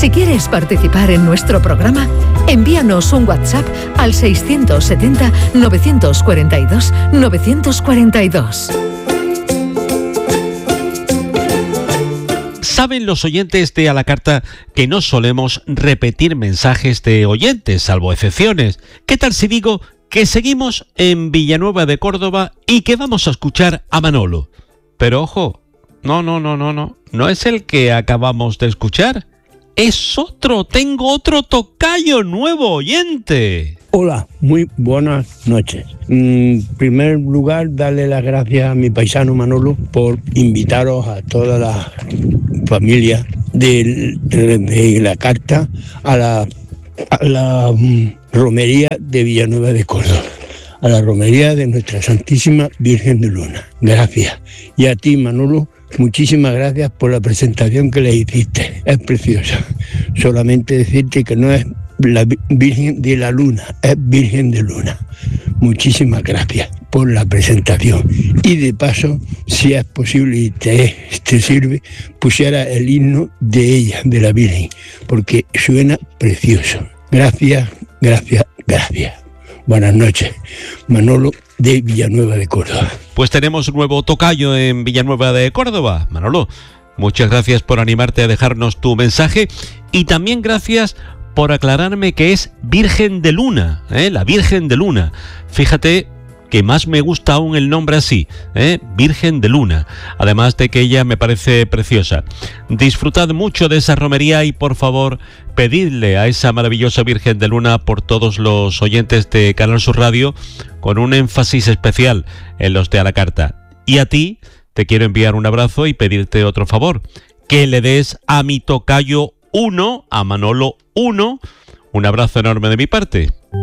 Si quieres participar en nuestro programa, envíanos un WhatsApp al 670-942-942. Saben los oyentes de A la Carta que no solemos repetir mensajes de oyentes, salvo excepciones. ¿Qué tal si digo que seguimos en Villanueva de Córdoba y que vamos a escuchar a Manolo? Pero ojo, no es el que acabamos de escuchar. Es otro, tengo otro tocayo nuevo oyente. Hola, muy buenas noches. En primer lugar, darle las gracias a mi paisano Manolo por invitaros a toda la familia de la carta a la romería de Villanueva de Córdoba, a la romería de Nuestra Santísima Virgen de Luna. Gracias. Y a ti, Manolo, muchísimas gracias por la presentación que le hiciste. Es preciosa. Solamente decirte que no es la Virgen de la Luna, es Virgen de Luna. Muchísimas gracias por la presentación. Y de paso, si es posible y te sirve, pusiera el himno de ella, de la Virgen, porque suena precioso. Gracias. Buenas noches. Manolo de Villanueva de Córdoba. Pues tenemos un nuevo tocayo en Villanueva de Córdoba. Manolo, muchas gracias por animarte a dejarnos tu mensaje y también gracias por aclararme que es Virgen de Luna, la Virgen de Luna. Fíjate que más me gusta aún el nombre así, Virgen de Luna, además de que ella me parece preciosa. Disfrutad mucho de esa romería y por favor pedidle a esa maravillosa Virgen de Luna por todos los oyentes de Canal Sur Radio, con un énfasis especial en los de A la Carta. Y a ti te quiero enviar un abrazo y pedirte otro favor, que le des a mi tocayo 1, a Manolo 1, un abrazo enorme de mi parte.